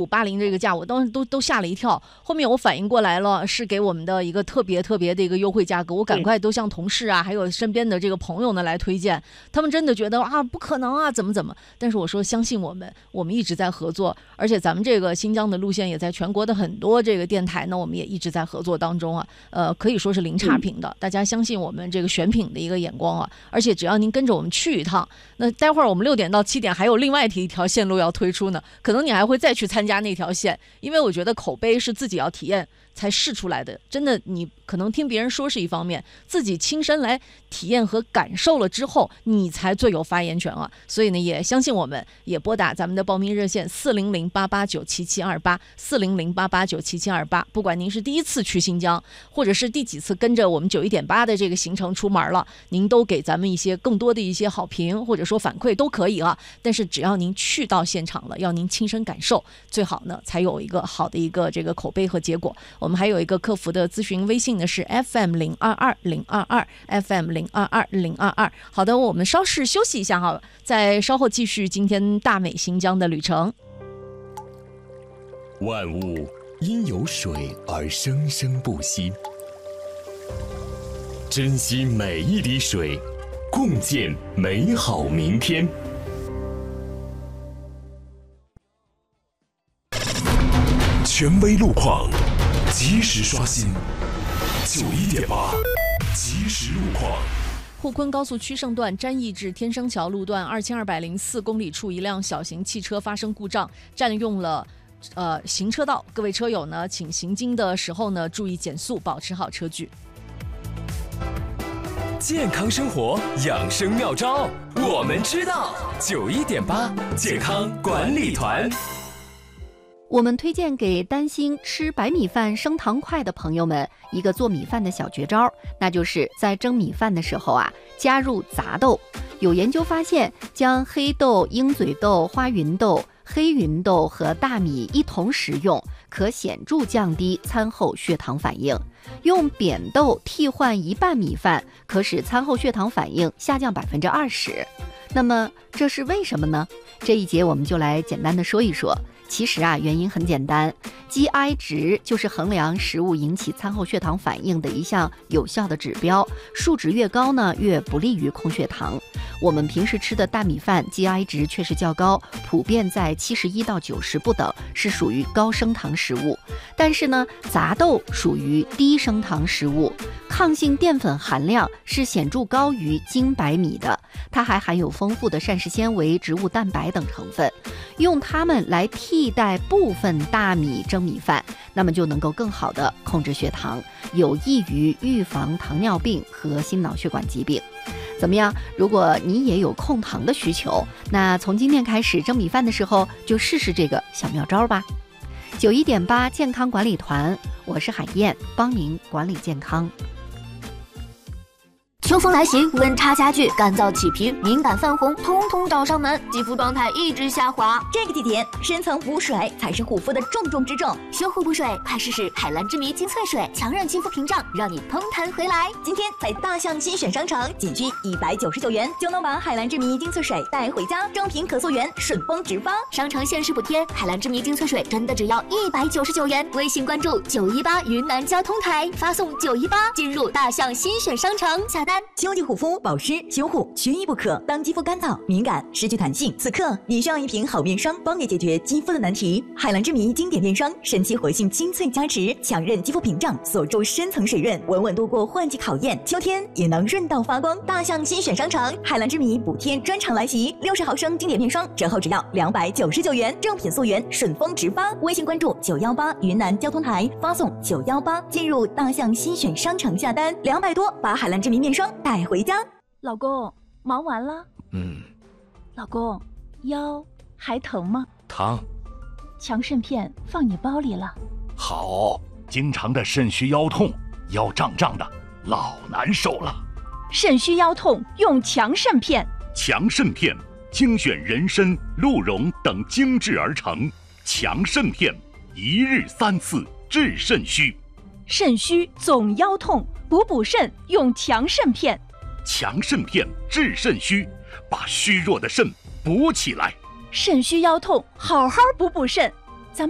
1580这个价，我当时都吓了一跳。后面我反应过来了，是给我们的一个特别的一个优惠价格，我赶快都向同事啊，还有身边的这个朋友呢来推荐。他们真的觉得啊，不可能啊，怎么？但是我说相信我们一直在合作，而且咱们这个新疆的路线也在全国的很多这个电台呢，我们也一直在合作当中啊。可以说是零差评的，大家相信我们这个选品的一个眼光啊。而且只要您跟着我们去一趟，那待会儿我们6点到7点还有另外一条线路要推出呢，可能你还会再去参加那条线，因为我觉得口碑是自己要体验才试出来的。真的，你可能听别人说是一方面，自己亲身来体验和感受了之后，你才最有发言权啊。所以呢，也相信我们，也拨打咱们的报名热线40088977728，40088977728。不管您是第一次去新疆，或者是第几次跟着我们91.8的这个行程出门了，您都给咱们一些更多的一些好评或者说反馈都可以啊。但是只要您去到现场了，要您亲身感受，最好呢才有一个好的一个这个口碑和结果。我们还有一个客服的咨询微信呢，是 FM022022 FM022022。好的，我们稍事休息一下哈，再稍后继续今天大美新疆的旅程。 万物因有水而生生不息，珍惜每一滴水，共建美好明天。权威路况，及时刷新91.8，及时路况。 沪昆高速区胜段詹义至天生桥路段2204公里处，一辆小型汽车发生故障，占用了行车道。各位车友呢，请行经的时候呢，注意减速，保持好车距。 健康生活养生妙招，我们知道。91.8健康管理团。 我们推荐给担心吃白米饭升糖快的朋友们一个做米饭的小绝招，那就是在蒸米饭的时候啊，加入杂豆。有研究发现，将黑豆、鹰嘴豆、花芸豆、黑芸豆和大米一同食用，可显著降低餐后血糖反应。用扁豆替换一半米饭，可使餐后血糖反应下降20%。那么这是为什么呢？这一节我们就来简单的说一说。其实啊，原因很简单， GI 值就是衡量食物引起餐后血糖反应的一项有效的指标，数值越高呢，越不利于控血糖。我们平时吃的大米饭 GI 值确实较高，普遍在71到90不等，是属于高升糖食物。但是呢，杂豆属于低升糖食物，抗性淀粉含量是显著高于精白米的，它还含有丰富的膳食纤维、植物蛋白等成分。用它们来替代部分大米蒸米饭，那么就能够更好的控制血糖，有益于预防糖尿病和心脑血管疾病。怎么样？如果你也有控糖的需求，那从今天开始蒸米饭的时候就试试这个小妙招吧。91.8健康管理团，我是海燕，帮您管理健康。 秋风来袭，温差加剧，干燥起皮、敏感泛红，通通找上门，肌肤状态一直下滑。 这个季节，深层补水才是护肤的重中之重。 修护补水，快试试海蓝之谜精粹水，强韧肌肤屏障，让你嘭弹回来。 今天在大象新选商城，仅需199元就能把海蓝之谜精粹水带回家，正品可溯源，顺丰直发。 商城限时补贴，海蓝之谜精粹水真的只要199元。微信关注918云南交通台，发送918进入大象新选商城下单。 秋季护肤保湿修护缺一不可。当肌肤干燥、敏感、失去弹性，此刻你需要一瓶好面霜，帮你解决肌肤的难题。海蓝之谜经典面霜，神奇活性精粹加持，强韧肌肤屏障，锁住深层水润，稳稳度过换季考验。秋天也能润到发光。大象新选商城，海蓝之谜补贴专场来袭，60毫升经典面霜折后只要299元，正品溯源，顺丰直发。微信关注918云南交通台，发送918进入大象新选商城下单，200多把海蓝之谜面霜带回家。 老公，忙完了？老公，腰还疼吗？ 疼。 强肾片放你包里了。 好，经常的肾虚腰痛，腰胀胀的，老难受了。 肾虚腰痛用强肾片。 强肾片精选人参、鹿茸等精制而成，强肾片一日3次治肾虚。 肾虚总腰痛，补肾用强肾片。 强肾片治肾虚，把虚弱的肾补起来。 肾虚腰痛，好好补肾。